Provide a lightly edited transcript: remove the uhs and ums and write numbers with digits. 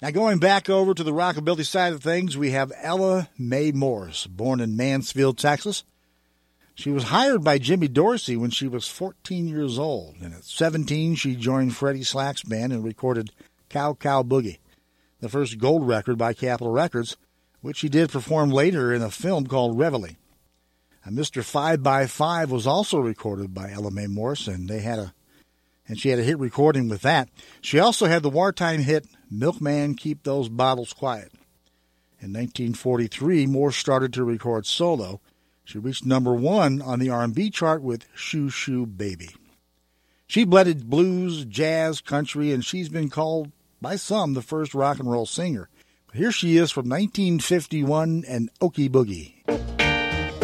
Now, going back over to the rockabilly side of things, we have Ella Mae Morris, born in Mansfield, Texas. She was hired by Jimmy Dorsey when she was 14 years old, and at 17, she joined Freddie Slack's band and recorded Cow Cow Boogie, the first gold record by Capitol Records, which she did perform later in a film called Reveille. Mr. 5x5 was also recorded by Ella Mae Morris, and she had a hit recording with that. She also had the wartime hit Milkman, Keep Those Bottles Quiet. In 1943, Morris started to record solo. She reached number 1 on the R&B chart with Shoo Shoo Baby. She blended blues, jazz, country, and she's been called by some the first rock and roll singer. But here she is from 1951 and Okie Boogie.